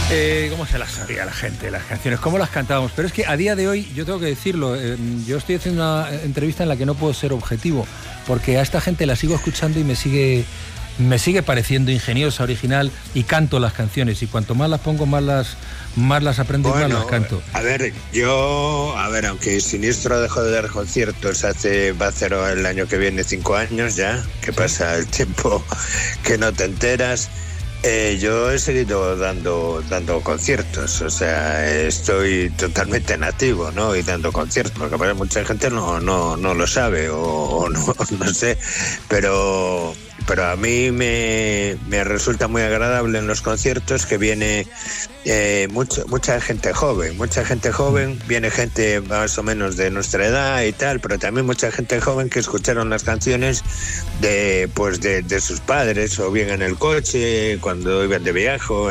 ¿Cómo se las sabía la gente, las canciones? ¿Cómo las cantábamos? Pero es que a día de hoy, yo tengo que decirlo, yo estoy haciendo una entrevista en la que no puedo ser objetivo, porque a esta gente la sigo escuchando y me sigue pareciendo ingeniosa, original, y canto las canciones, y cuanto más las pongo, más las aprendo, y más las canto. Aunque Siniestro dejó de dar conciertos va a hacer el año que viene 5 años ya, que pasa el tiempo que no te enteras. Yo he seguido dando conciertos, o sea, estoy totalmente nativo, ¿no? Y dando conciertos, porque para mucha gente no lo sabe o no sé, pero a mí me resulta muy agradable en los conciertos que viene mucha gente joven, viene gente más o menos de nuestra edad y tal, pero también mucha gente joven que escucharon las canciones de sus padres, o bien en el coche, cuando iban de viaje, o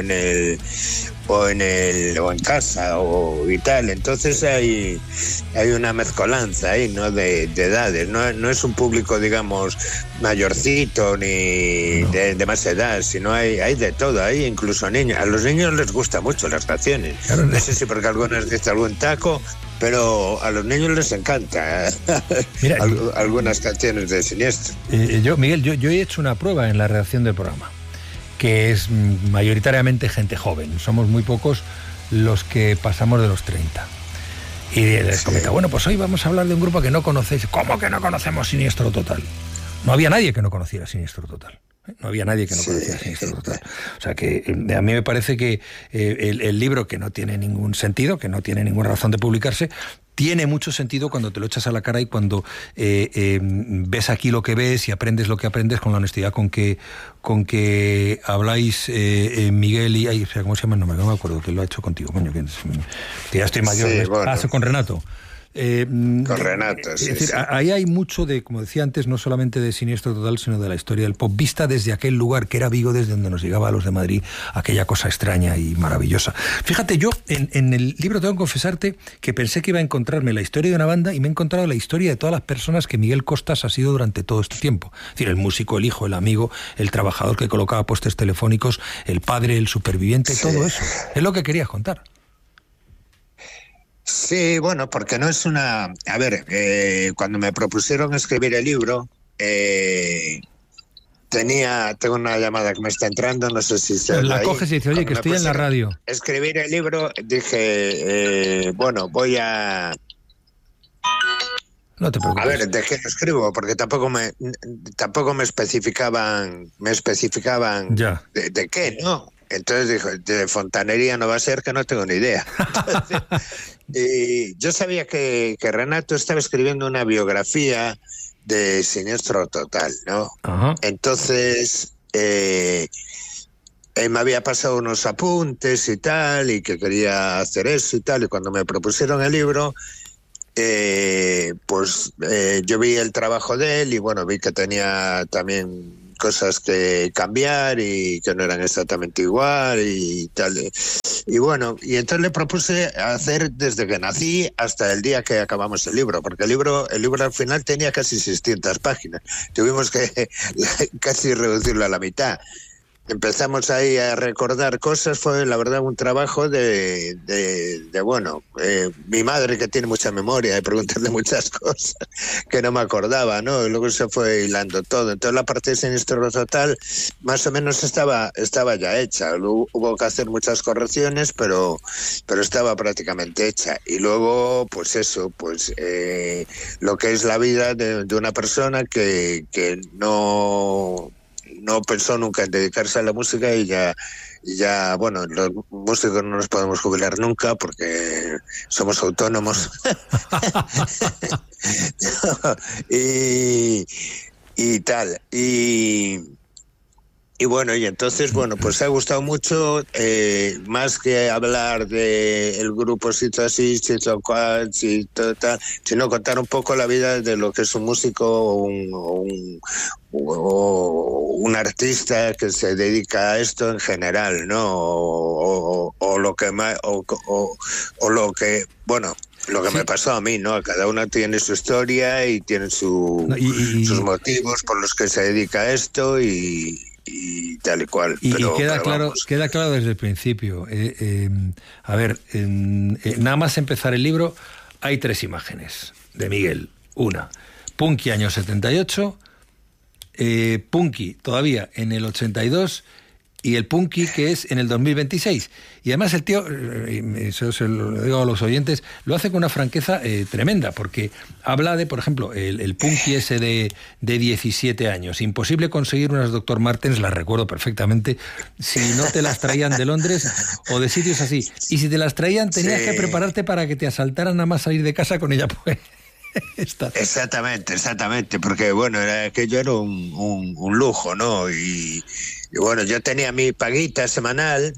en casa y tal. Entonces hay una mezcolanza ahí, ¿no? de edades. No es un público, digamos, mayorcito ni de más edad, sino hay de todo. Hay incluso niños. A los niños les gustan mucho las canciones. Claro, no sé si porque algunas dicen algún taco, pero a los niños les encanta algunas canciones de Siniestro. Miguel, yo he hecho una prueba en la redacción del programa, que es mayoritariamente gente joven. Somos muy pocos los que pasamos de los 30. Y les comenta, bueno, pues hoy vamos a hablar de un grupo que no conocéis. ¿Cómo que no conocemos Siniestro Total? No había nadie que no conociera Siniestro Total. No había nadie que no conociera Siniestro Total. O sea que a mí me parece que el libro, que no tiene ningún sentido, que no tiene ninguna razón de publicarse, tiene mucho sentido cuando te lo echas a la cara y cuando ves aquí lo que ves y aprendes lo que aprendes con la honestidad con que habláis, Miguel y... ¿cómo se llama? No me acuerdo, que lo ha hecho contigo, coño, que ya estoy mayor. Sí, bueno. Con Renato. Con Renato, sí. Es decir, ahí hay mucho de, como decía antes, no solamente de Siniestro Total, sino de la historia del pop, vista desde aquel lugar que era Vigo, desde donde nos llegaba a los de Madrid aquella cosa extraña y maravillosa. Fíjate, yo en el libro tengo que confesarte que pensé que iba a encontrarme la historia de una banda, y me he encontrado la historia de todas las personas que Miguel Costas ha sido durante todo este tiempo. Es decir, el músico, el hijo, el amigo, el trabajador que colocaba postes telefónicos, el padre, el superviviente, todo eso. Es lo que querías contar. Sí, bueno, porque no es una... A ver, cuando me propusieron escribir el libro, tengo una llamada que me está entrando, no sé si se... La coges y dices, oye, que estoy en la radio. Escribir el libro, dije, bueno, voy a... No te preocupes. A ver, ¿de qué lo escribo? Porque tampoco me especificaban ya. De qué, ¿no? Entonces dijo, de fontanería no va a ser, que no tengo ni idea. Entonces, y yo sabía que Renato estaba escribiendo una biografía de Siniestro Total, ¿no? Ajá. Entonces, él me había pasado unos apuntes y tal, y que quería hacer eso y tal, y cuando me propusieron el libro, yo vi el trabajo de él y bueno, vi que tenía también cosas que cambiar y que no eran exactamente igual y tal. Y bueno, y entonces le propuse hacer desde que nací hasta el día que acabamos el libro, porque el libro al final tenía casi 600 páginas. Tuvimos que casi reducirlo a la mitad. Empezamos ahí a recordar cosas, fue la verdad un trabajo de mi madre, que tiene mucha memoria, de preguntarle muchas cosas que no me acordaba, ¿no? Y luego se fue hilando todo. Entonces la parte de Siniestro Total más o menos estaba ya hecha. Luego hubo que hacer muchas correcciones, pero estaba prácticamente hecha. Y luego, pues eso, lo que es la vida de una persona que no pensó nunca en dedicarse a la música y ya, bueno, los músicos no nos podemos jubilar nunca porque somos autónomos. y tal. Y bueno, y entonces, bueno, pues ha gustado mucho, más que hablar de el grupo Sito Así, Sito Cual, Sito Tal, sino contar un poco la vida de lo que es un músico o un artista que se dedica a esto en general, ¿no? O lo que más, o lo que, bueno, lo que me pasó a mí, ¿no? Cada uno tiene su historia y tiene sus motivos por los que se dedica a esto y y tal y cual. Y pero queda claro desde el principio. Nada más empezar el libro, hay 3 imágenes de Miguel. Una, Punky año 78, Punky todavía en el 82 y el Punky que es en el 2026. Y además el tío, eso se lo digo a los oyentes, lo hace con una franqueza tremenda, porque habla de, por ejemplo, el Punky ese de 17 años. Imposible conseguir unas Dr. Martens, las recuerdo perfectamente, si no te las traían de Londres o de sitios así. Y si te las traían, tenías que prepararte para que te asaltaran nada más salir de casa con ella, pues. Exactamente, porque bueno, aquello era un lujo, ¿no? Y bueno, yo tenía mi paguita semanal,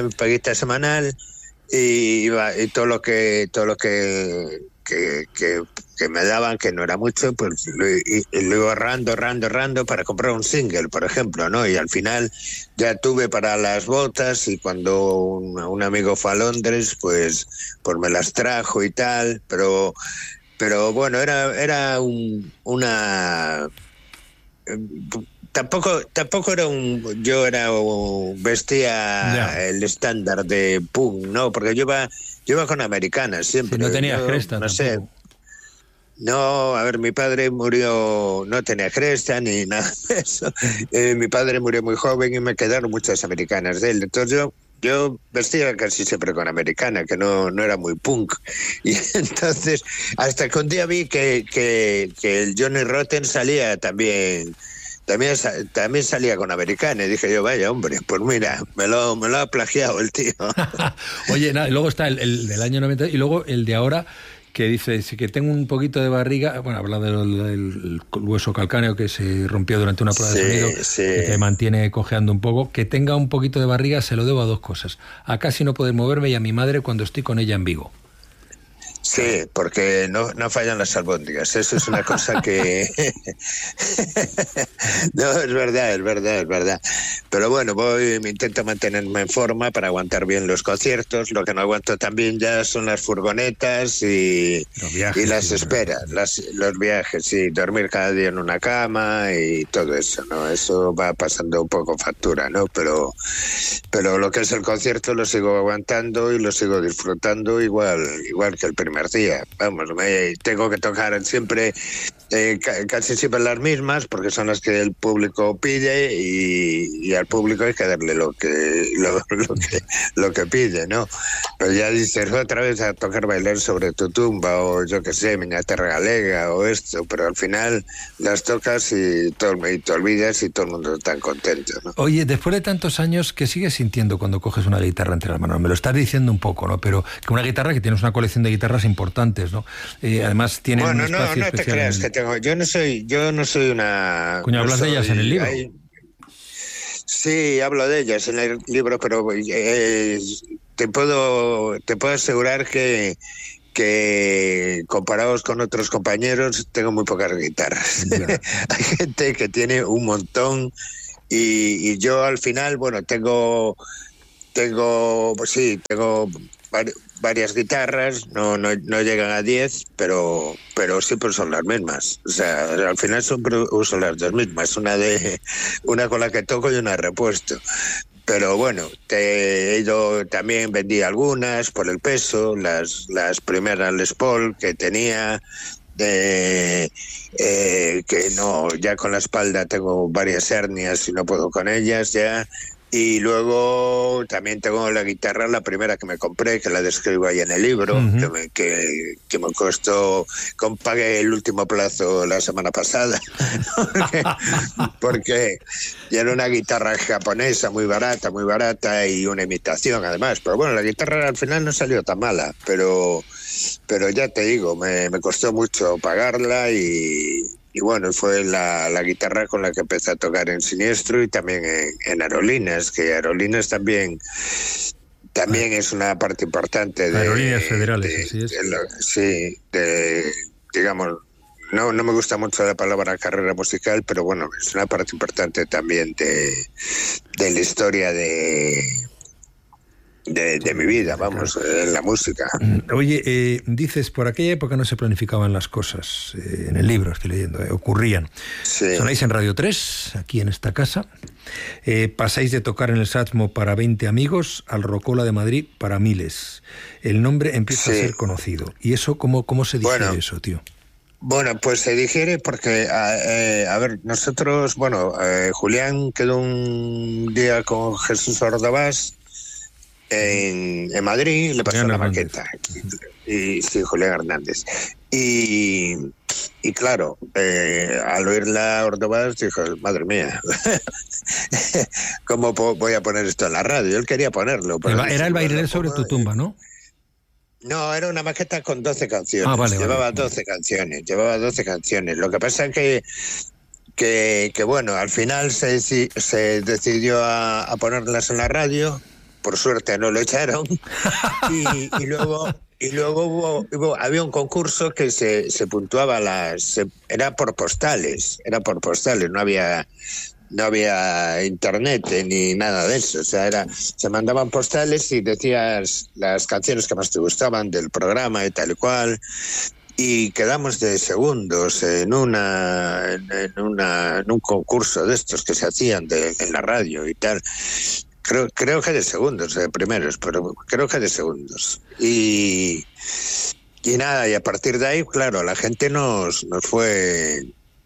y todo lo que me daban, que no era mucho, pues lo iba ahorrando para comprar un single, por ejemplo, ¿no? Y al final ya tuve para las botas, y cuando un amigo fue a Londres, pues me las trajo y tal, pero bueno, era una... Tampoco era vestía el estándar de punk, ¿no? Porque yo iba con americanas siempre. Si no tenías cresta, no tampoco. sé. No, a ver, mi padre murió, no tenía cresta ni nada de eso. Mi padre murió muy joven y me quedaron muchas americanas de él. Entonces yo vestía casi siempre con americana, que no era muy punk. Y entonces, hasta que un día vi que el Johnny Rotten salía también salía con americana, y dije yo, vaya hombre, pues mira, me lo ha plagiado el tío. Oye, y luego está el del año 90 y luego el de ahora, que dice, si que tengo un poquito de barriga, bueno, habla del hueso calcáneo que se rompió durante una prueba de sonido, que te mantiene cojeando un poco, que tenga un poquito de barriga se lo debo a 2 cosas, a casi no poder moverme y a mi madre cuando estoy con ella en Vigo. Sí, porque no fallan las albóndigas. Eso es una cosa que... No, es verdad. Pero bueno, me intento mantenerme en forma para aguantar bien los conciertos. Lo que no aguanto también ya son las furgonetas y las esperas, los viajes, sí, dormir cada día en una cama y todo eso, ¿no? Eso va pasando un poco factura, ¿no? Pero lo que es el concierto lo sigo aguantando y lo sigo disfrutando igual que el primer día. Vamos, tengo que tocar siempre, casi siempre las mismas, porque son las que el público pide, y al público hay que darle lo que pide, ¿no? Pero ya dices otra vez a tocar Bailar sobre tu tumba, o yo que sé, Miña Terra Galega, o esto, pero al final las tocas y te olvidas y todo el mundo está contento, ¿no? Oye, después de tantos años, ¿qué sigues sintiendo cuando coges una guitarra entre las manos? Me lo estás diciendo un poco, ¿no? Pero que una guitarra, que tienes una colección de guitarras importantes, ¿no? Además tiene un espacio especial. No te creas que tengo. Yo no soy una... Coño, hablas de ellas en el libro. Sí, hablo de ellas en el libro, pero te puedo asegurar que comparados con otros compañeros tengo muy pocas guitarras. Hay gente que tiene un montón, y yo al final, bueno, tengo varias guitarras, no llegan a 10, pero siempre son las mismas. O sea, al final siempre uso las 2 mismas, una con la que toco y una repuesto. Pero bueno, también vendí algunas por el peso, las primeras Les Paul que tenía, que no, ya con la espalda tengo varias hernias y no puedo con ellas ya. Y luego también tengo la guitarra, la primera que me compré, que la describo ahí en el libro, que me costó, pagué el último plazo la semana pasada, porque ya era una guitarra japonesa muy barata y una imitación además. Pero bueno, la guitarra al final no salió tan mala, pero ya te digo, me costó mucho pagarla, y bueno, fue la guitarra con la que empecé a tocar en Siniestro y también en Aerolíneas, que Aerolíneas también es una parte importante de... Aerolíneas Federales, así es. Sí, digamos, no me gusta mucho la palabra carrera musical, pero bueno, es una parte importante también de la historia de de mi vida, vamos, en la música. Oye, dices, por aquella época no se planificaban las cosas, en el libro estoy leyendo, ocurrían. Sí. Sonáis en Radio 3, aquí en esta casa, pasáis de tocar en el Satmo para 20 amigos al Rocola de Madrid para miles. El nombre empieza a ser conocido. ¿Y eso cómo se digiere eso, tío? Bueno, pues se digiere porque, a ver, nosotros, Julián quedó un día con Jesús Ordovás en Madrid, le pasó una maqueta. Y sí, Julián Hernández. Y claro, al oírla Ordovás dijo, madre mía, ¿cómo voy a poner esto en la radio? Él quería ponerlo. Pero era el Bailé sobre tu tumba, ¿no? No, era una maqueta con 12 canciones. Llevaba 12 canciones. Lo que pasa es que bueno, al final se decidió a ponerlas en la radio. Por suerte no lo echaron. y luego había un concurso que se puntuaba era por postales, no había internet ni nada de eso, o sea, se mandaban postales y decías las canciones que más te gustaban del programa y tal y cual, y quedamos de segundos en un concurso de estos que se hacían en la radio y tal. Creo que de segundos, de primeros, pero creo que de segundos. Y nada, y a partir de ahí, claro, la gente nos fue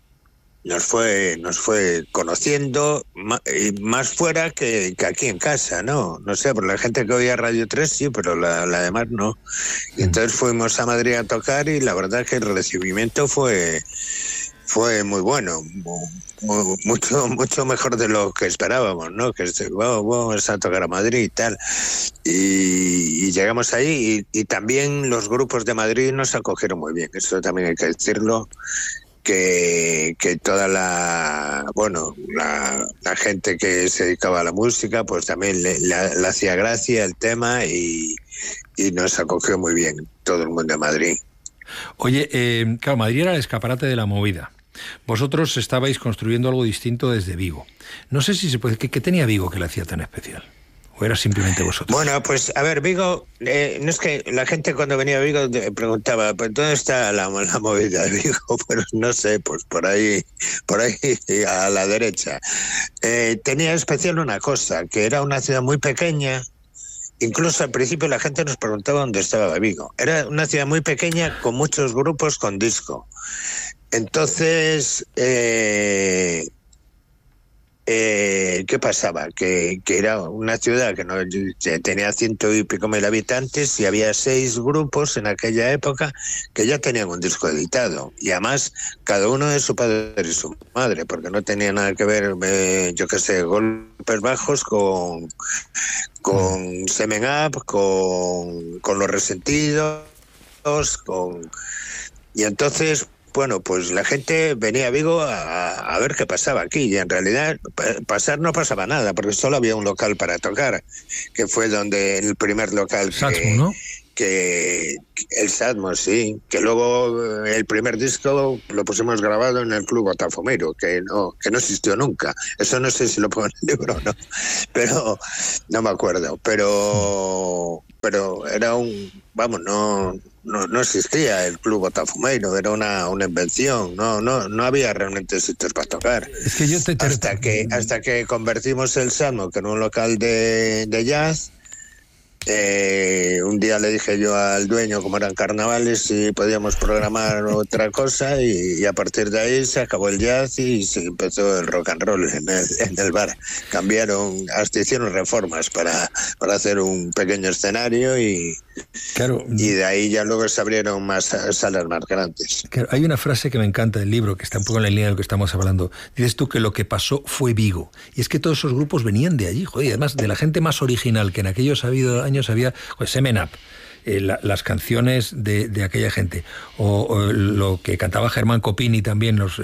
conociendo más fuera que aquí en casa, ¿no? No sé, por la gente que oía Radio 3 sí, pero la demás no. Y entonces fuimos a Madrid a tocar y la verdad que el recibimiento fue muy bueno, mucho mejor de lo que esperábamos, ¿no? Que vamos a tocar a Madrid y tal. Y llegamos ahí y también los grupos de Madrid nos acogieron muy bien, eso también hay que decirlo. Que toda la gente que se dedicaba a la música pues también le hacía gracia el tema y nos acogió muy bien todo el mundo de Madrid. Oye, claro, Madrid era el escaparate de la movida. Vosotros estabais construyendo algo distinto desde Vigo. No sé si se puede... ¿Qué tenía Vigo que le hacía tan especial? ¿O era simplemente vosotros? Bueno, pues a ver, Vigo, no es que la gente cuando venía a Vigo preguntaba, pues ¿dónde está la movida de Vigo? Pero no sé, pues por ahí a la derecha. Tenía especial una cosa, que era una ciudad muy pequeña. Incluso al principio la gente nos preguntaba dónde estaba Vigo. Era una ciudad muy pequeña con muchos grupos con disco. Entonces, ¿qué pasaba? Que era una ciudad que no tenía 100 y pico mil habitantes y había 6 grupos en aquella época que ya tenían un disco editado. Y además, cada uno de su padre y su madre, porque no tenía nada que ver, Golpes Bajos con Semen Up, con Los Resentidos, y entonces, bueno, pues la gente venía a Vigo a ver qué pasaba aquí, y en realidad no pasaba nada, porque solo había un local para tocar, que fue el primer local Satmo, ¿no? Que el Satmo, sí, que luego el primer disco lo pusimos grabado en el Club Botafumeiro, que no existió nunca. Eso no sé si lo pongo en el libro o no, pero no me acuerdo. Pero era no existía el Club Botafumeiro, era una invención, no había realmente sitios para tocar. Es que yo hasta que convertimos el Satmo en un local de jazz. Un día le dije yo al dueño, como eran carnavales, si podíamos programar otra cosa, y a partir de ahí se acabó el jazz y se empezó el rock and roll en el bar. Hasta hicieron reformas para hacer un pequeño escenario y de ahí ya luego se abrieron más salas más grandes. Claro, hay una frase que me encanta del libro, que está un poco en la línea de lo que estamos hablando. Dices tú que lo que pasó fue Vigo. Y es que todos esos grupos venían de allí, joder, y además de la gente más original que en aquellos años había, pues Semen Up, las canciones de aquella gente, o lo que cantaba Germán Copini también, los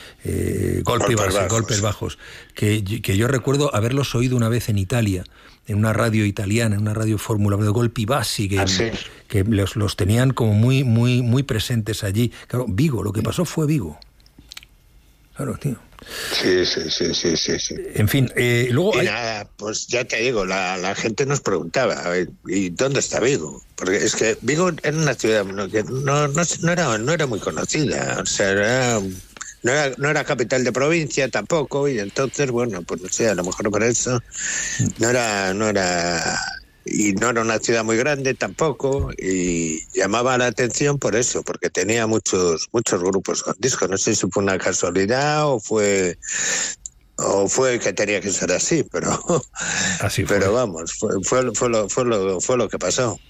golpes bajos, que yo recuerdo haberlos oído una vez en Italia, en una radio italiana, en una radio fórmula, de Golpi Bassi, que los tenían como muy presentes allí. Claro, Vigo, lo que pasó fue Vigo. Claro, tío. Sí. En fin, luego... Y nada, pues ya te digo, la gente nos preguntaba, a ver, ¿y dónde está Vigo? Porque es que Vigo era una ciudad que no era muy conocida, o sea, no era capital de provincia tampoco, y entonces, bueno, pues no sé, a lo mejor por eso no era y no era una ciudad muy grande tampoco, y llamaba la atención por eso, porque tenía muchos grupos con discos. No sé si fue una casualidad o fue que tenía que ser así, pero así fue. Pero vamos, fue lo que pasó.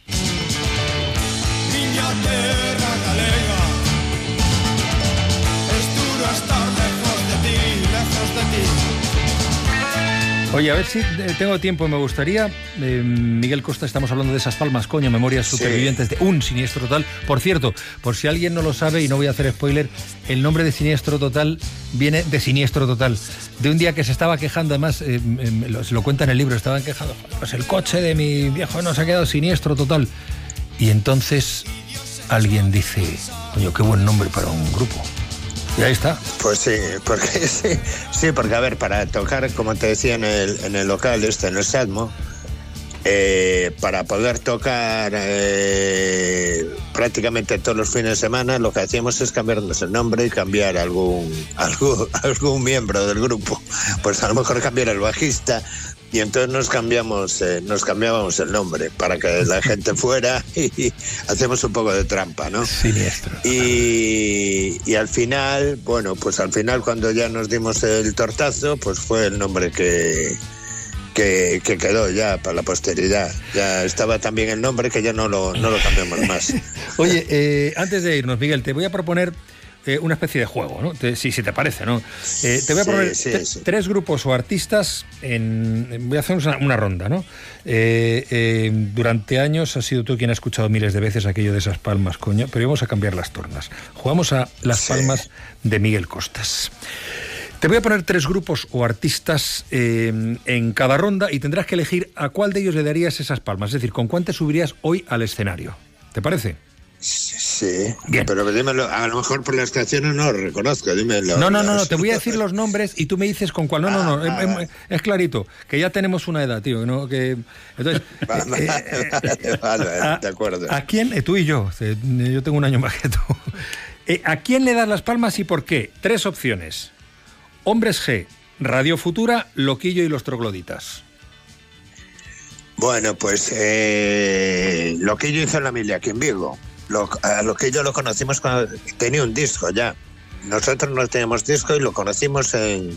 Oye, a ver si tengo tiempo, me gustaría, Miguel Costa, estamos hablando de esas palmas, coño, memorias supervivientes de un Siniestro Total. Por cierto, por si alguien no lo sabe y no voy a hacer spoiler, el nombre de Siniestro Total viene de Siniestro Total, de un día que se estaba quejando, además, se lo cuenta en el libro, estaban quejando, pues el coche de mi viejo nos ha quedado siniestro total. Y entonces alguien dice, coño, qué buen nombre para un grupo. Y ahí está. Pues sí, porque a ver, para tocar, como te decía, en el local en el Sadmo, para poder tocar prácticamente todos los fines de semana, lo que hacíamos es cambiarnos el nombre y cambiar algún miembro del grupo. Pues a lo mejor cambiar el bajista. Y entonces nos cambiábamos el nombre para que la gente fuera y hacemos un poco de trampa, ¿no? Siniestro. Y al final, bueno, pues al final cuando ya nos dimos el tortazo, pues fue el nombre que quedó ya para la posteridad. Ya estaba también el nombre que ya no lo cambiamos más. Oye, antes de irnos, Miguel, te voy a proponer una especie de juego, ¿no? Si te parece, ¿no? Te voy a proponer tres grupos o artistas voy a hacer una ronda, ¿no? Durante años has sido tú quien ha escuchado miles de veces aquello de esas palmas, coño, pero vamos a cambiar las tornas. Jugamos a las palmas de Miguel Costas. Te voy a poner tres grupos o artistas en cada ronda y tendrás que elegir a cuál de ellos le darías esas palmas, es decir, con cuál te subirías hoy al escenario. ¿Te parece? Sí, bien. Pero dímelo, a lo mejor por las canciones no lo reconozco, dímelo. No, te voy a decir los nombres y tú me dices con cuál. Es clarito, que ya tenemos una edad, tío, ¿no? Entonces, vale, de acuerdo. ¿A quién? Tú y yo tengo un año más que tú. ¿A quién le das las palmas y por qué? Tres opciones. Hombres G, Radio Futura, Loquillo y los Trogloditas. Bueno, pues Loquillo hizo la mili aquí en Vigo. Loquillo lo conocimos cuando tenía un disco ya. Nosotros no teníamos disco y lo conocimos en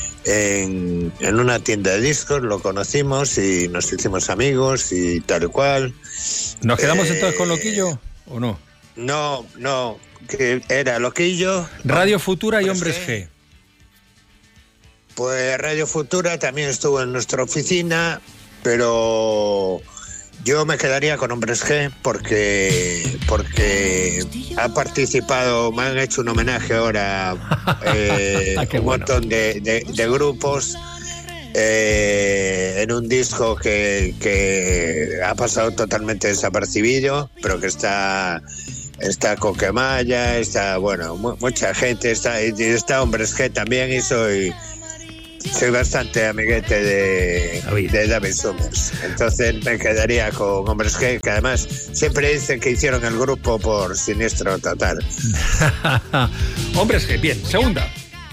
una tienda de discos, lo conocimos y nos hicimos amigos y tal y cual. ¿Nos quedamos entonces con Loquillo o no? No, que era Loquillo, Radio Futura y Hombres G. Pues Radio Futura también estuvo en nuestra oficina, pero yo me quedaría con Hombres G porque ha participado, me han hecho un homenaje ahora un montón de grupos en un disco que ha pasado totalmente desapercibido, pero que está Coquemaya, está, bueno, mucha gente, está Hombres G también, y soy bastante amiguete de David Summers. Entonces me quedaría con Hombres G, que además siempre dicen que hicieron el grupo por Siniestro Total. Hombres G, bien. Segunda.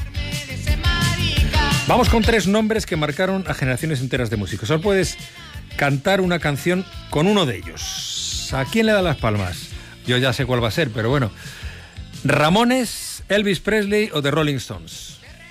Vamos con tres nombres que marcaron a generaciones enteras de músicos. Solo puedes cantar una canción con uno de ellos. ¿A quién le da las palmas? Yo ya sé cuál va a ser, pero bueno. ¿Ramones, Elvis Presley o The Rolling Stones?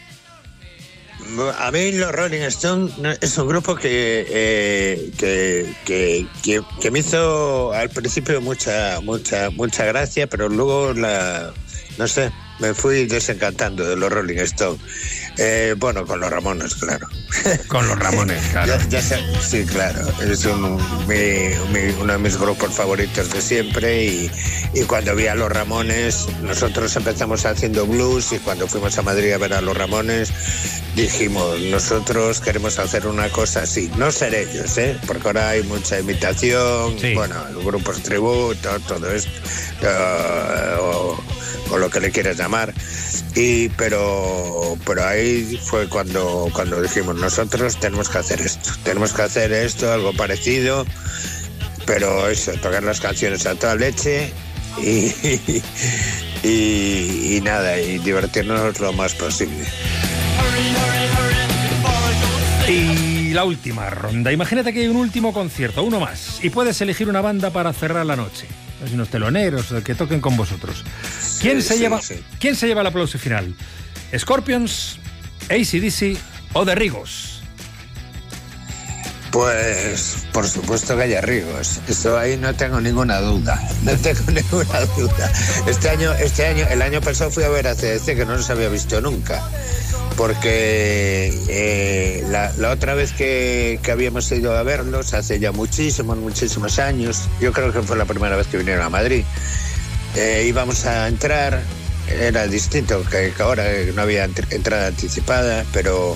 A mí los Rolling Stones es un grupo que me hizo al principio mucha gracia, pero luego no sé, me fui desencantando de los Rolling Stones. Bueno, con los Ramones, claro. Con los Ramones, claro. Sí, claro. Es uno de mis grupos favoritos de siempre, y cuando vi a los Ramones, nosotros empezamos haciendo blues, y cuando fuimos a Madrid a ver a los Ramones, dijimos, nosotros queremos hacer una cosa así. No ser ellos, porque ahora hay mucha imitación, sí. Bueno, grupos tributo, todo esto, o lo que le quieras llamar. Pero ahí fue cuando dijimos, nosotros tenemos que hacer esto, algo parecido, pero eso, tocar las canciones a toda leche y nada, y divertirnos lo más posible. Y la última ronda. Imagínate que hay un último concierto, uno más, y puedes elegir una banda para cerrar la noche. Unos teloneros que toquen con vosotros. ¿Quién se lleva el aplauso final? ¿Scorpions, AC/DC o The Rigos? Pues por supuesto que hay Rigos. Eso ahí no tengo ninguna duda. El año pasado fui a ver a AC/DC, que no los había visto nunca. Porque la otra vez que habíamos ido a verlos, hace ya muchísimos años, yo creo que fue la primera vez que vinieron a Madrid, íbamos a entrar, era distinto que ahora, no había entrada anticipada, pero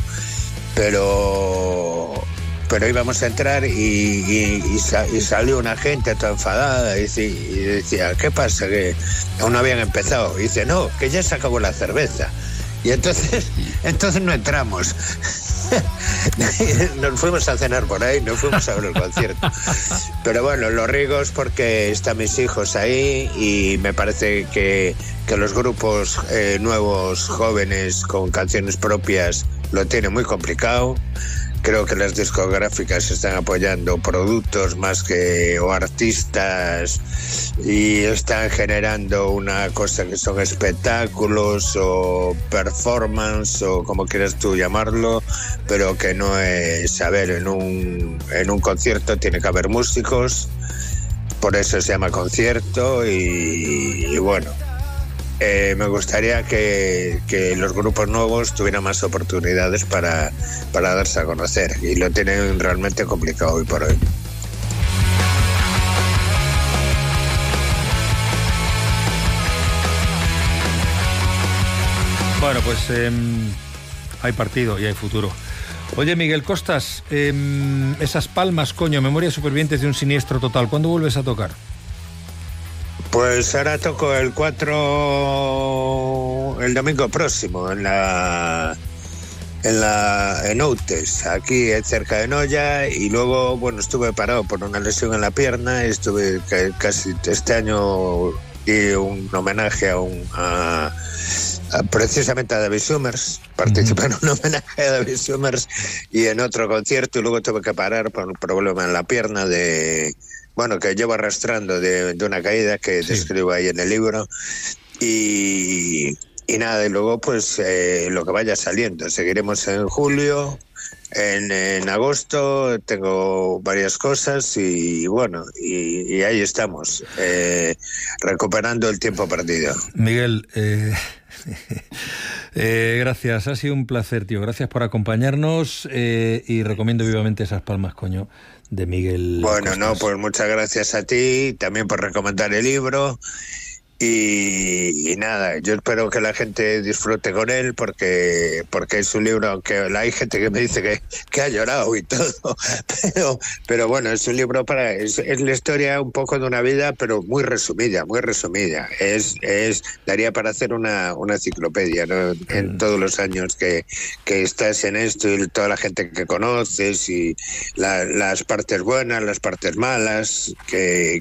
íbamos a entrar y salió una gente toda enfadada y decía, ¿qué pasa? Que aún no habían empezado. Y dice, no, que ya se acabó la cerveza. Y entonces no entramos. Nos fuimos a cenar por ahí, no fuimos a ver el concierto. Pero bueno, los Rigos, porque están mis hijos ahí y me parece que los grupos nuevos, jóvenes, con canciones propias, lo tienen muy complicado. Creo que las discográficas están apoyando productos más que o artistas y están generando una cosa que son espectáculos o performance o como quieras tú llamarlo, pero que no es, a ver, en un concierto tiene que haber músicos, por eso se llama concierto y bueno. Me gustaría que los grupos nuevos tuvieran más oportunidades para darse a conocer y lo tienen realmente complicado hoy por hoy. Bueno, pues hay partido y hay futuro. Oye, Miguel Costas, esas Palmas, coño, Memorias Supervivientes de un Siniestro Total, ¿cuándo vuelves a tocar? Pues ahora toco el 4 el domingo próximo en Outes, aquí cerca de Noya, y luego, bueno, estuve parado por una lesión en la pierna, estuve casi este año di un homenaje precisamente a David Summers, participé en un homenaje a David Summers y en otro concierto, y luego tuve que parar por un problema en la pierna que llevo arrastrando de una caída que describo ahí en el libro y nada, y luego pues lo que vaya saliendo, seguiremos en julio, en agosto tengo varias cosas y bueno, y ahí estamos, recuperando el tiempo perdido. Miguel, gracias, ha sido un placer, tío, gracias por acompañarnos y recomiendo vivamente esas Palmas, coño, de Miguel Costas. No, pues muchas gracias a ti, también por recomendar el libro y nada, yo espero que la gente disfrute con él porque es un libro, aunque hay gente que me dice que ha llorado y todo, pero bueno, es un libro es la historia un poco de una vida, pero muy resumida, daría para hacer una enciclopedia, ¿no? En todos los años que estás en esto y toda la gente que conoces y las partes buenas, las partes malas, que